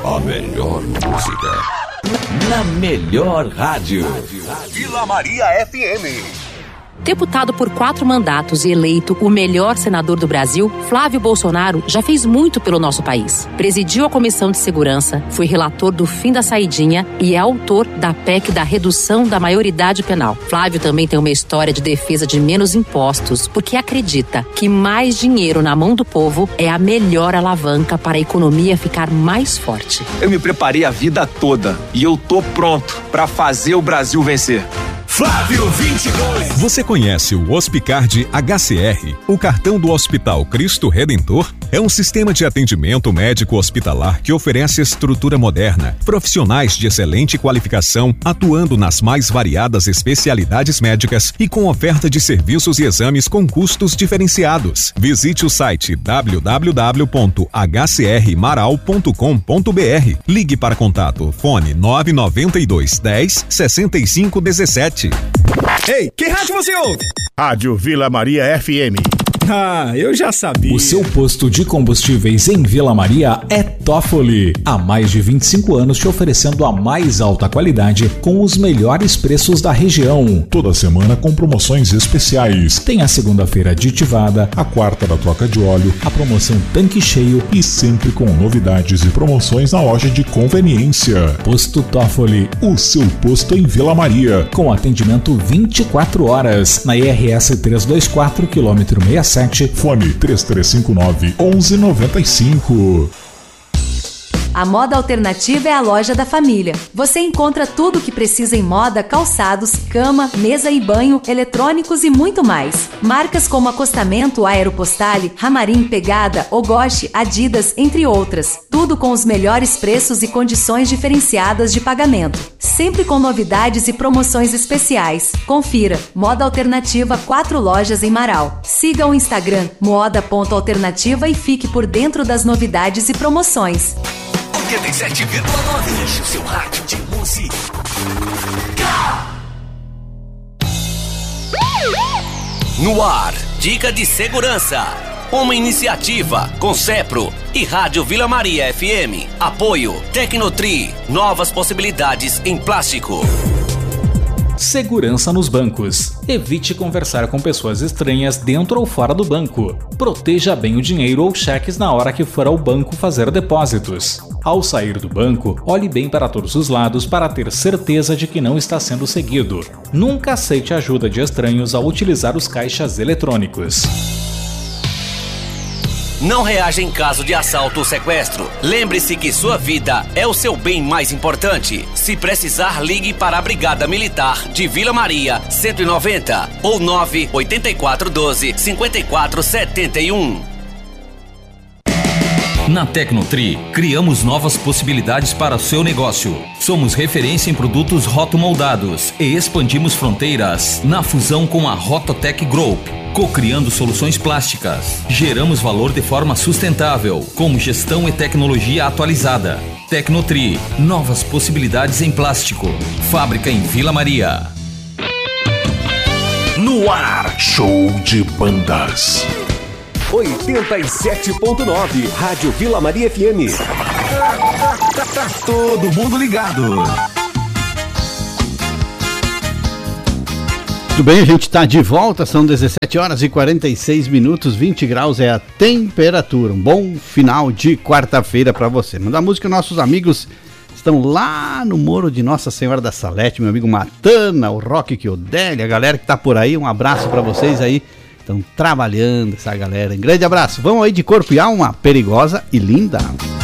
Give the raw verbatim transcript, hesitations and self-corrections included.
A melhor música na melhor rádio. Vila Maria F M. Deputado por quatro mandatos e eleito o melhor senador do Brasil, Flávio Bolsonaro já fez muito pelo nosso país. Presidiu a Comissão de Segurança, foi relator do fim da saidinha e é autor da P E C da redução da maioridade penal. Flávio também tem uma história de defesa de menos impostos, porque acredita que mais dinheiro na mão do povo é a melhor alavanca para a economia ficar mais forte. Eu me preparei a vida toda e eu tô pronto para fazer o Brasil vencer. Flávio vinte e dois. Você conhece o Hospicard H C R, o cartão do Hospital Cristo Redentor? É um sistema de atendimento médico hospitalar que oferece estrutura moderna, profissionais de excelente qualificação, atuando nas mais variadas especialidades médicas e com oferta de serviços e exames com custos diferenciados. Visite o site w w w ponto h c r maral ponto com ponto b r. Ligue para contato fone nove nove dois dez sessenta e cinco dezessete. Ei, que rádio você ouve? Rádio Vila Maria F M. Ah, eu já sabia. O seu posto de combustíveis em Vila Maria é Toffoli. Há mais de vinte e cinco anos te oferecendo a mais alta qualidade com os melhores preços da região. Toda semana com promoções especiais. Tem a segunda-feira aditivada, a quarta da troca de óleo, a promoção tanque cheio e sempre com novidades e promoções na loja de conveniência. Posto Toffoli, o seu posto em Vila Maria. Com atendimento vinte e quatro horas na I R S trezentos e vinte e quatro, quilômetro sessenta e sete. Fone três três cinco nove, onze noventa e cinco. A Moda Alternativa é a loja da família. Você encontra tudo o que precisa em moda, calçados, cama, mesa e banho, eletrônicos e muito mais. Marcas como Acostamento, Aeropostale, Ramarim, Pegada, Ogoshi, Adidas, entre outras. Tudo com os melhores preços e condições diferenciadas de pagamento. Sempre com novidades e promoções especiais. Confira. Moda Alternativa, quatro lojas em Marau. Siga o Instagram moda ponto alternativa e fique por dentro das novidades e promoções. oitenta e sete vírgula nove. Enche o seu rádio de música. No ar, dica de segurança. Uma iniciativa com Cepro e Rádio Vila Maria F M. Apoio Tecnotri. Novas possibilidades em plástico. Segurança nos bancos. Evite conversar com pessoas estranhas dentro ou fora do banco. Proteja bem o dinheiro ou cheques na hora que for ao banco fazer depósitos. Ao sair do banco, olhe bem para todos os lados para ter certeza de que não está sendo seguido. Nunca aceite a ajuda de estranhos ao utilizar os caixas eletrônicos. Não reaja em caso de assalto ou sequestro. Lembre-se que sua vida é o seu bem mais importante. Se precisar, ligue para a Brigada Militar de Vila Maria cento e noventa ou nove oito quatro um dois cinco quatro sete um. Na Tecnotri, criamos novas possibilidades para o seu negócio. Somos referência em produtos rotomoldados e expandimos fronteiras na fusão com a Rototec Group, co-criando soluções plásticas. Geramos valor de forma sustentável, como gestão e tecnologia atualizada. Tecnotri, novas possibilidades em plástico. Fábrica em Vila Maria. No ar, show de bandas. oitenta e sete ponto nove, Rádio Vila Maria F M. Tá todo mundo ligado. Tudo bem, a gente está de volta, são dezessete horas e quarenta e seis minutos, vinte graus é a temperatura. Um bom final de quarta-feira para você. Mandar música, nossos amigos estão lá no Moro de Nossa Senhora da Salete, meu amigo Matana, o Roque Chiodeli, a galera que tá por aí, um abraço para vocês aí. Estão trabalhando essa galera. Um grande abraço. Vamos aí de Corpo e Alma, Perigosa e Linda.